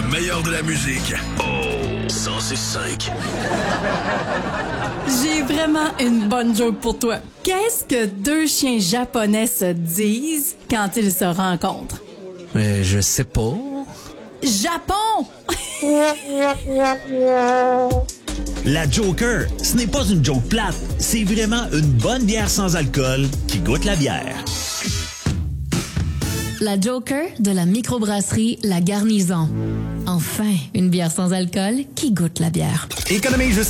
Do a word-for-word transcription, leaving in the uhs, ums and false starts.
Le meilleur de la musique. Oh, cent six cinq. J'ai vraiment une bonne joke pour toi. Qu'est-ce que deux chiens japonais se disent quand ils se rencontrent? Euh, je sais pas. Japon! La Joker, ce n'est pas une joke plate, c'est vraiment une bonne bière sans alcool qui goûte la bière. La Joker de la microbrasserie La Garnison. Enfin, une bière sans alcool qui goûte la bière. Économie juste